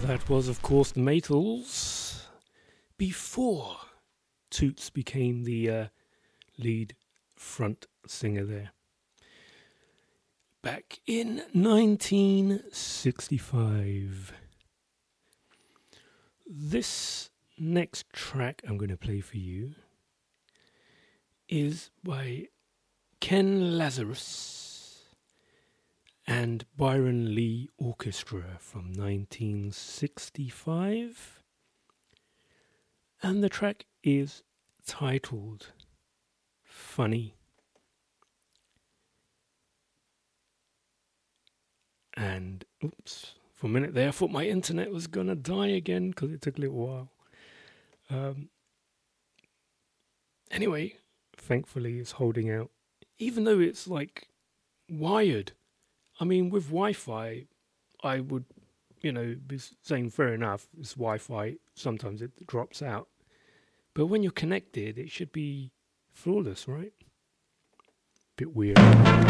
That was, of course, the Maytals, before Toots became the lead front singer there. Back in 1965. This next track I'm going to play for you is by Ken Lazarus and Byron Lee Orchestra from 1965. And the track is titled Funny. And, oops, for a minute there I thought my internet was going to die again because it took a little while. Anyway, thankfully it's holding out. Even though it's like wired. I mean, with Wi-Fi, I would, be saying fair enough, it's Wi-Fi, sometimes it drops out. But when you're connected, it should be flawless, right? Bit weird.